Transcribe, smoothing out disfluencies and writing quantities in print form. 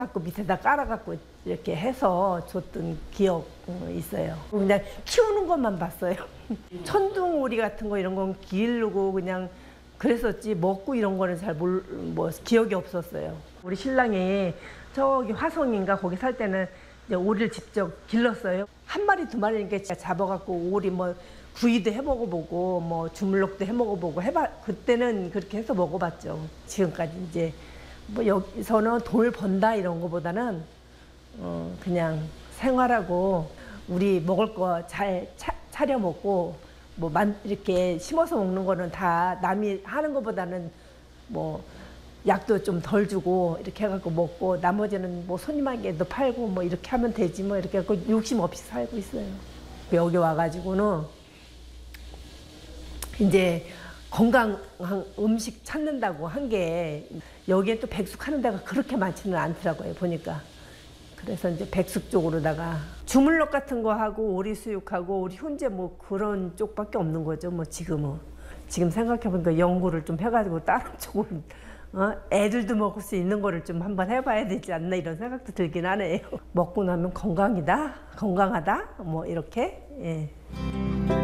갖고 밑에다 깔아갖고 이렇게 해서 줬던 기억 있어요. 그냥 키우는 것만 봤어요. 천둥오리 같은 거 이런 건 기르고 그냥 그랬었지 먹고 이런 거는 잘 기억이 없었어요. 우리 신랑이 저기 화성인가 거기 살 때는 이제 오리를 직접 길렀어요. 한 마리 두 마리니까 잡아갖고 오리 뭐 구이도 해 먹어보고 뭐 주물럭도 해 먹어보고 그때는 그렇게 해서 먹어봤죠. 지금까지 이제 뭐 여기서는 돈을 번다 이런 거보다는 그냥 생활하고 우리 먹을 거 잘 차려 먹고 뭐 이렇게 심어서 먹는 거는 다 남이 하는 거보다는 뭐 약도 좀 덜 주고 이렇게 해갖고 먹고 나머지는 뭐 손님에게도 팔고 뭐 이렇게 하면 되지 뭐 이렇게 해갖고 욕심 없이 살고 있어요. 여기 와가지고는 이제 건강한 음식 찾는다고 한 게 여기에 또 백숙 하는 데가 그렇게 많지는 않더라고요 보니까. 그래서 이제 백숙 쪽으로다가 주물럭 같은 거 하고 오리 수육하고 우리 훈제 뭐 그런 쪽밖에 없는 거죠 뭐 지금은. 지금 생각해보니까 연구를 좀 해가지고 다른 쪽은 애들도 먹을 수 있는 거를 좀 한번 해봐야 되지 않나 이런 생각도 들긴 하네요. 먹고 나면 건강하다 뭐 이렇게. 예.